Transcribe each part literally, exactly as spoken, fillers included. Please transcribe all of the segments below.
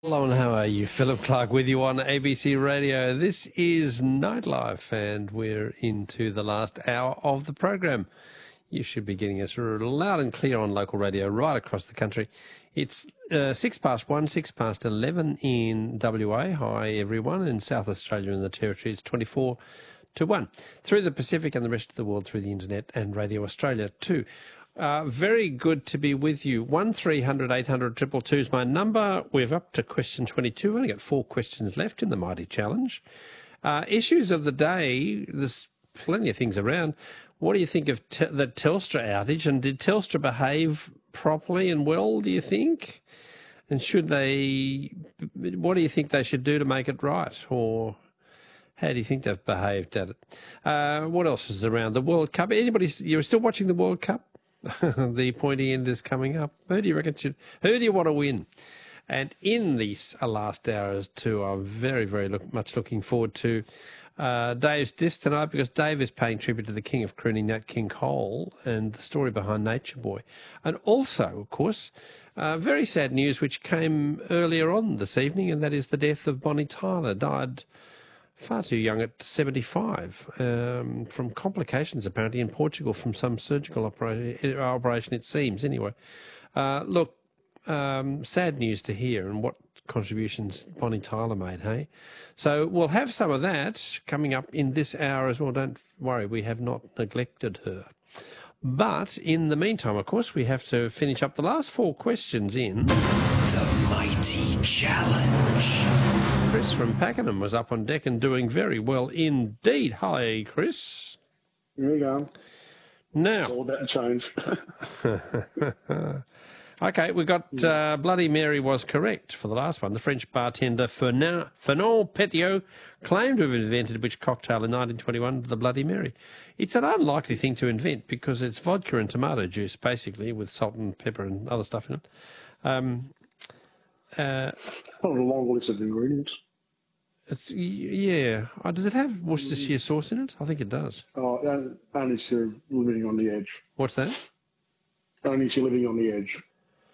Hello and how are you? Philip Clark with you on A B C Radio. This is Nightlife and we're into the last hour of the program. You should be getting us loud and clear on local radio right across the country. It's uh, six past one, six past eleven in W A. Hi everyone. In South Australia and the Territory it's twenty-four to one. Through the Pacific and the rest of the world through the internet and Radio Australia too. Uh, very good to be with you. one three hundred eight hundred two two two is my number. We're up to question twenty-two. We've only got four questions left in the mighty challenge. Uh, issues of the day, there's plenty of things around. What do you think of te- the Telstra outage? And did Telstra behave properly and well, do you think? And should they, what do you think they should do to make it right? Or how do you think they've behaved at it? Uh, what else is around? The World Cup. Anybody, you're still watching the World Cup? The pointy end is coming up. Who do you reckon should, who do you want to win? And in these last hours too, I'm very, very look, much looking forward to uh, Dave's disc tonight, because Dave is paying tribute to the king of crooning, Nat King Cole, and the story behind Nature Boy. And also, of course, uh, very sad news which came earlier on this evening, and that is the death of Bonnie Tyler. Died far too young at seventy-five, um, from complications apparently in Portugal from some surgical opera- operation, it seems, anyway. Uh, look, um, sad news to hear, and what contributions Bonnie Tyler made, hey? So we'll have some of that coming up in this hour as well. Don't worry, we have not neglected her. But in the meantime, of course, we have to finish up the last four questions in The Mighty Challenge. Chris from Pakenham was up on deck and doing very well indeed. Hi, Chris. There you go. Now, It's all about change. okay, we got uh, Bloody Mary was correct for the last one. The French bartender Fernand, Fernand Petiot claimed to have invented which cocktail in nineteen twenty-one, the Bloody Mary. It's an unlikely thing to invent because it's vodka and tomato juice, basically, with salt and pepper and other stuff in it. Um, uh, Not a long list of ingredients. it's, yeah. Oh, does it have Worcestershire sauce in it? I think it does. Oh, and- only if you're living on the edge. What's that? Only if you're living on the edge.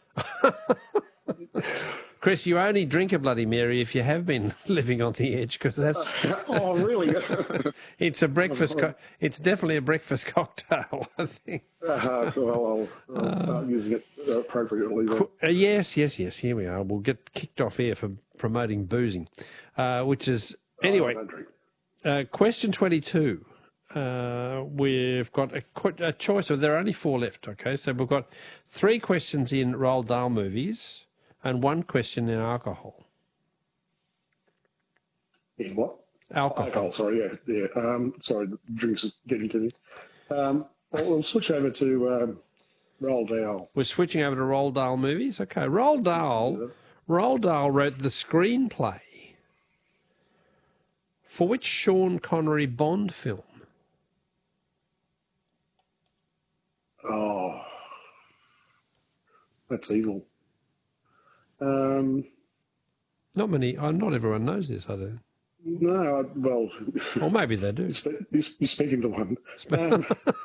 Chris, you only drink a Bloody Mary if you have been living on the edge, because that's Oh, really? it's a breakfast. Co- it's definitely a breakfast cocktail, I think. uh, well, I'll, I'll start using it appropriately. Then. Uh, yes, yes, yes. Here we are. We'll get kicked off here for promoting boozing, uh, which is anyway. Oh, I don't drink. Uh, question twenty-two. Uh, we've got a, qu- a choice of, there are only four left, okay? So we've got three questions in Roald Dahl movies and one question in alcohol. In what? Alcohol. Alcohol, sorry, yeah. yeah. Um, sorry, the drinks is getting to me. Um, well, we'll switch over to um, Roald Dahl. We're switching over to Roald Dahl movies. Okay, Roald Dahl, Roald Dahl wrote the screenplay for which Sean Connery Bond film? Oh, that's evil. Um, Not many, uh, not everyone knows this, I don't. no, I, well, Or maybe they do. you're, spe- you're you're speaking to one. Um,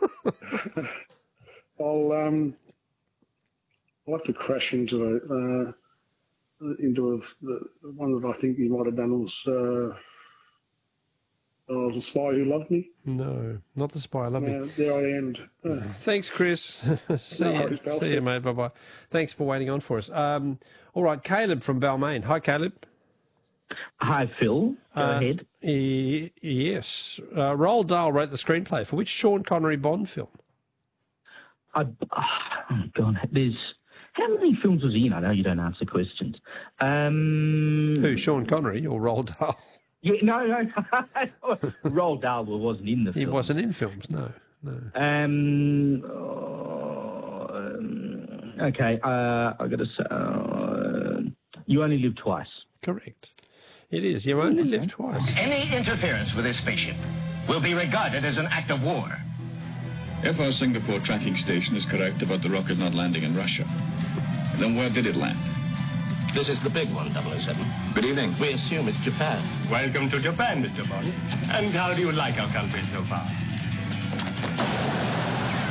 I'll um, I'll have to crash into a uh, into a the one that I think you might have done was uh, oh, The Spy Who Loved Me. No, not the spy. Love me. Uh, there I end. Uh, Thanks, Chris. see No you, worries, pal. see you, mate. Bye bye. Thanks for waiting on for us. Um, all right, Caleb from Balmain. Hi, Caleb. Hi, Phil. Go Uh, ahead. E- yes, uh, Roald Dahl wrote the screenplay for which Sean Connery Bond film? I, oh, God, there's... How many films was he in? I know you don't answer questions. Um, Who, Sean Connery or Roald Dahl? Yeah, no, no. Roald Dahl wasn't in the He film. wasn't in films. No, no. Um, oh, um, okay, uh, I got to say... Uh, You Only Live Twice. Correct. It is. You only live twice. Any interference with this spaceship will be regarded as an act of war. If our Singapore tracking station is correct about the rocket not landing in Russia, then where did it land? This is the big one, double oh seven. Good evening. We assume it's Japan. Welcome to Japan, Mister Bond. And how do you like our country so far?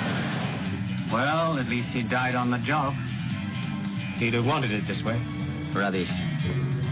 Well, at least he died on the job. He'd have wanted it this way. Rubbish.